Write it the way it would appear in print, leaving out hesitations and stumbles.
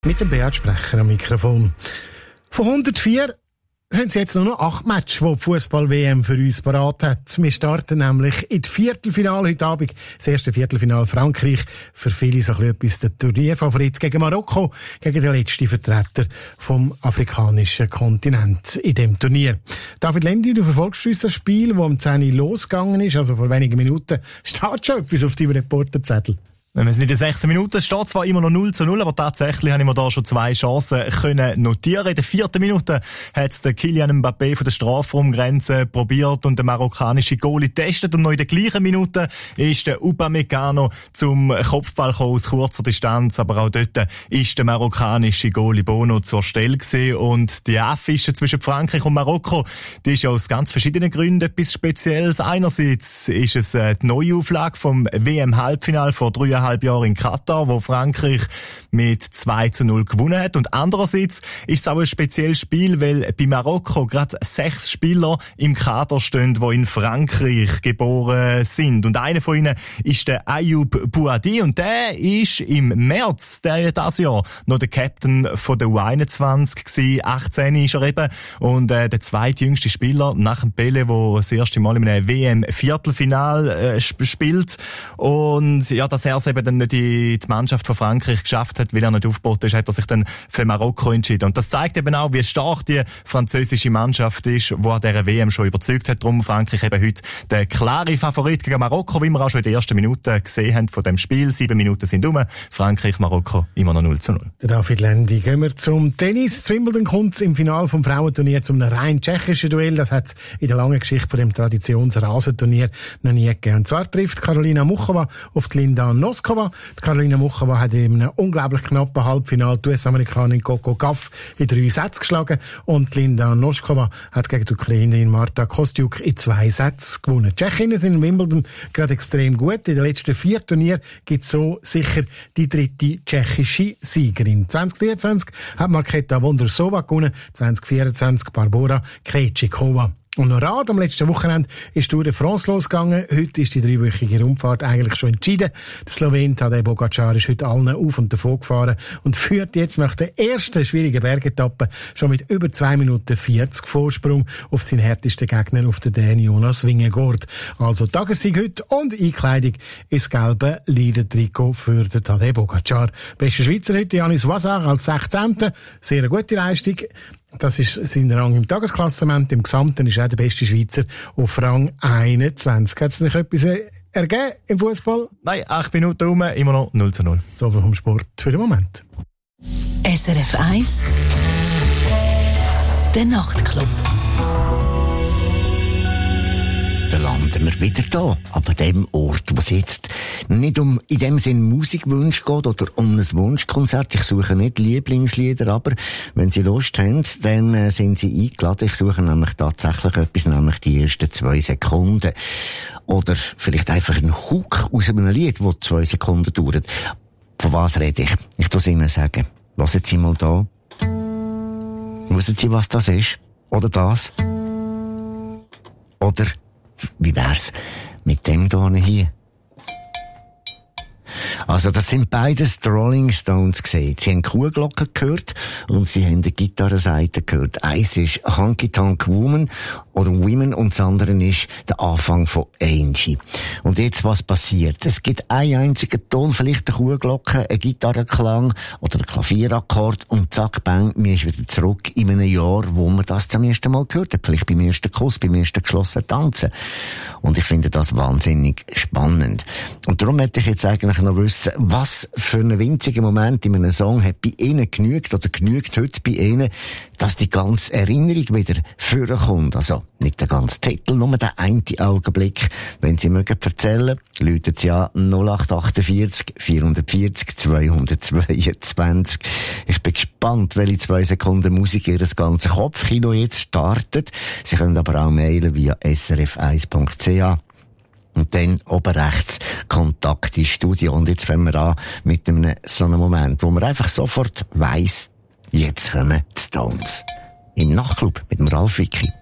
Mit dem Beat Sprecher am Mikrofon. Von 104 sind es jetzt nur noch 8 Matches, die die Fußball-WM für uns parat hat. Wir starten nämlich in das Viertelfinale heute Abend. Das erste Viertelfinale Frankreich. Für viele so etwas der Turnierfavorit gegen Marokko, gegen den letzten Vertreter vom afrikanischen Kontinent in dem Turnier. David Lendi, du verfolgst uns das Spiel, das um 10 Uhr losgegangen ist, also vor wenigen Minuten. Steht schon etwas auf deinem Reporterzettel? Wenn man es nicht in 16 Minuten steht, zwar immer noch 0:0, aber tatsächlich habe ich mir da schon 2 Chancen können notieren. In der 4. Minute hat es der Kylian Mbappé von der Strafraumgrenze probiert und der marokkanische Goalie testet. Und noch in der gleichen Minute ist der Upamecano zum Kopfball gekommen aus kurzer Distanz. Aber auch dort ist der marokkanische Goalie Bono zur Stelle gewesen. Und die Affische zwischen Frankreich und Marokko, die ist ja aus ganz verschiedenen Gründen etwas Spezielles. Einerseits ist es die Neuauflage vom WM-Halbfinale vor 3,5 Jahren in Katar, wo Frankreich mit 2:0 gewonnen hat. Und andererseits ist es auch ein spezielles Spiel, weil bei Marokko gerade 6 Spieler im Kader stehen, die in Frankreich geboren sind. Und einer von ihnen ist der Ayoub Bouadi und der ist im März dieses Jahr noch der Captain von der U21 gewesen. 18 ist er eben. Und der zweitjüngste Spieler nach dem Pele, der das erste Mal in einem WM-Viertelfinal spielt. Und ja, dass er es eben dann nicht in die Mannschaft von Frankreich geschafft hat, weil er nicht aufgebaut ist, hat er sich dann für Marokko entschieden. Und das zeigt eben auch, wie stark die französische Mannschaft ist, die an dieser WM schon überzeugt hat. Darum Frankreich eben heute der klare Favorit gegen Marokko, wie wir auch schon in den ersten Minuten gesehen haben von dem Spiel. 7 Minuten sind um. Frankreich, Marokko immer noch 0:0. David Lendi, gehen wir zum Tennis. Wimbledon kommt im Finale vom Frauenturnier zum rein tschechischen Duell. Das hat es in der langen Geschichte von dem Traditionsrasenturnier noch nie gegeben. Und zwar trifft Karolina Muchova auf die Linda Noskova. Die Karolina Muchova hat in einem unglaublich knappen Halbfinale die US-Amerikanerin Coco Gauff in 3 Sätzen geschlagen und Linda Noskova hat gegen die Ukrainerin Marta Kostyuk in 2 Sätzen gewonnen. Die Tschechinnen sind in Wimbledon gerade extrem gut. In den letzten 4 Turnieren gibt es so sicher die 3. tschechische Siegerin. 2023 hat Markéta Vondrousova gewonnen, 2024 Barbora Krejcikova. Und noch Rad, am letzten Wochenende ist Tour de France losgegangen. Heute ist die 3-wöchige Rundfahrt eigentlich schon entschieden. Der Slowen Tadej Pogačar ist heute allen auf und davon gefahren und führt jetzt nach der ersten schwierigen Bergetappe schon mit über 2 Minuten 40 Vorsprung auf seinen härtesten Gegner, auf den Dänen Jonas Vingegaard. Also Tagessieg heute und Einkleidung ins gelbe Leader-Trikot für den Tadej Pogačar. Bester Schweizer heute Janis Vassar als 16. Sehr eine gute Leistung. Das ist sein Rang im Tagesklassement. Im Gesamten ist er der beste Schweizer auf Rang 21. Hat es nicht etwas ergeben im Fußball? Nein, 8 Minuten rum, immer noch 0:0. So viel vom Sport für den Moment. SRF 1 Der Nachtclub. Da landen wir wieder da, aber dem Ort, wo es jetzt nicht um in dem Sinn Musikwunsch geht oder um ein Wunschkonzert. Ich suche nicht Lieblingslieder, aber wenn Sie Lust haben, dann sind Sie eingeladen. Ich suche nämlich tatsächlich etwas, nämlich die ersten 2 Sekunden. Oder vielleicht einfach einen Hook aus einem Lied, das 2 Sekunden dauert. Von was rede ich? Ich tue es Ihnen sagen. Hören Sie mal da. Wissen Sie, was das ist? Oder das? Oder wie wär's mit dem hier? Also, das sind beides die Rolling Stones gesehen. Sie haben Kuhglocken gehört und sie haben die Gitarrenseite gehört. Eins ist Honky Tonk Woman oder Women und das andere ist der Anfang von Angie. Und jetzt, was passiert? Es gibt einen einzigen Ton, vielleicht eine Kuhglocke, ein Gitarrenklang oder ein Klavierakkord und zack, bang, mir ist wieder zurück in einem Jahr, wo man das zum ersten Mal gehört hat. Vielleicht beim ersten Kuss, beim ersten geschlossenen Tanzen. Und ich finde das wahnsinnig spannend. Und darum hätte ich jetzt eigentlich noch wissen, was für einen winzigen Moment in einem Song hat bei Ihnen genügt oder genügt heute bei Ihnen, dass die ganze Erinnerung wieder vorkommt. Also nicht der ganze Titel, nur der eine Augenblick. Wenn Sie mögen erzählen, läutet Sie an 0848 440 222. Ich bin gespannt, welche 2 Sekunden Musik Ihr ganzes Kopfkino jetzt startet. Sie können aber auch mailen via srf1.ch. Und dann oben rechts Kontakt ins Studio. Und jetzt fangen wir an mit so einem Moment, wo man einfach sofort weiss, jetzt kommen die Stones. Im Nachtclub mit dem Ralf Wicki.